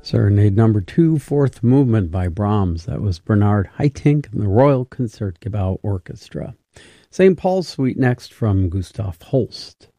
Serenade number 2, fourth movement by Brahms. That was Bernard Haitink and the Royal Concertgebouw Orchestra. St. Paul's Suite next from Gustav Holst.